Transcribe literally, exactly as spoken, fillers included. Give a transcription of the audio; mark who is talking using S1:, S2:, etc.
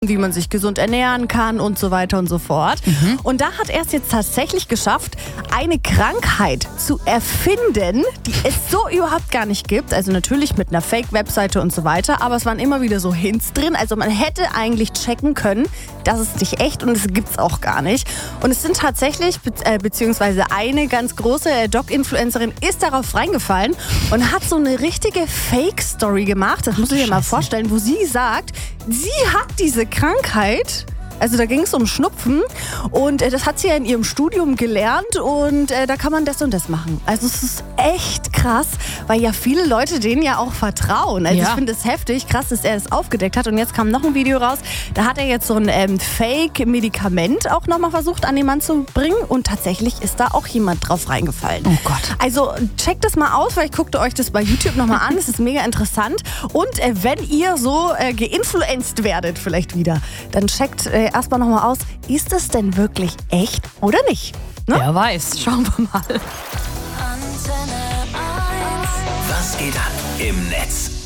S1: wie man sich gesund ernähren kann und so weiter und so fort. Mhm. Und da hat er es jetzt tatsächlich geschafft, eine Krankheit zu erfinden, die es so überhaupt gar nicht gibt. Also natürlich mit einer Fake-Webseite und so weiter, aber es waren immer wieder so Hints drin. Also man hätte eigentlich checken können, das ist nicht echt und es gibt's auch gar nicht. Und es sind tatsächlich, be äh, beziehungsweise eine ganz große äh, Doc-Influencerin ist darauf reingefallen und hat so eine richtige Fake-Story gemacht. Das muss ich dir mal vorstellen, wo sie sagt, sie hat diese Krankheit. Also da ging es um Schnupfen und äh, das hat sie ja in ihrem Studium gelernt und äh, da kann man das und das machen. Also es ist echt krass, weil ja viele Leute denen ja auch vertrauen. Also ja. Ich finde es heftig, krass, dass er das aufgedeckt hat. Und jetzt kam noch ein Video raus, da hat er jetzt so ein ähm, Fake-Medikament auch nochmal versucht an den Mann zu bringen und tatsächlich ist da auch jemand drauf reingefallen.
S2: Oh Gott.
S1: Also checkt das mal aus, vielleicht guckt ihr euch das bei YouTube nochmal an, das ist mega interessant. Und äh, wenn ihr so äh, geinfluenced werdet vielleicht wieder, dann checkt äh, erstmal nochmal aus, ist es denn wirklich echt oder nicht? Ne?
S2: Wer weiß.
S1: Schauen wir mal.
S3: Was geht ab im Netz?